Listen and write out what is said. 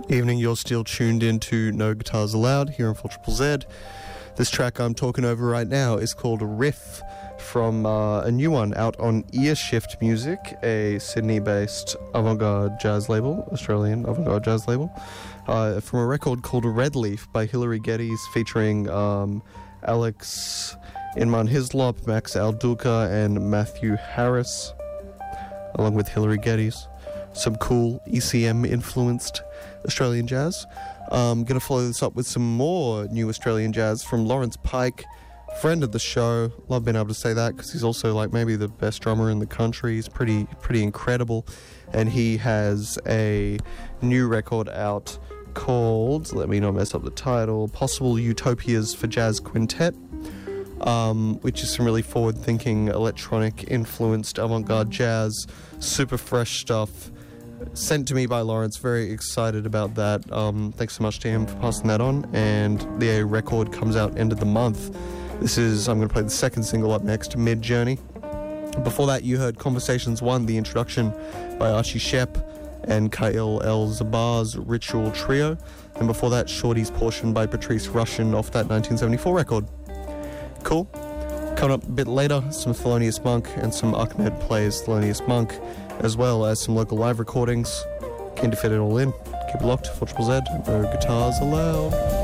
Evening, you're still tuned into No Guitars Allowed here on 4ZZZ. This track I'm talking over right now is called Riff from a new one out on Earshift Music, a Sydney-based avant-garde jazz label, Australian avant-garde jazz label, from a record called Red Leaf by Hilary Geddes featuring Alex Inman Hislop, Max Alduca and Matthew Harris, along with Hilary Geddes. Some cool ECM-influenced Australian jazz. I'm going to follow this up with some more new Australian jazz from Lawrence Pike, friend of the show. Love being able to say that because he's also like maybe the best drummer in the country. He's pretty incredible. And he has a new record out called, let me not mess up the title, Possible Utopias for Jazz Quintet, which is some really forward-thinking electronic-influenced avant-garde jazz, super fresh stuff. Sent to me by Lawrence, very excited about that. Thanks so much to him for passing that on, and the record comes out end of the month. I'm going to play the second single up next, Mid-Journey. Before that, you heard Conversations 1, the introduction by Archie Shepp and Kyle El Zabar's Ritual Trio, and before that, Shorty's Portion by Patrice Rushen off that 1974 record. Cool. Coming up a bit later, some Thelonious Monk and some Ahmed Plays Thelonious Monk, as well as some local live recordings. Keen to fit it all in. Keep it locked, 4ZZZ, no guitars allowed.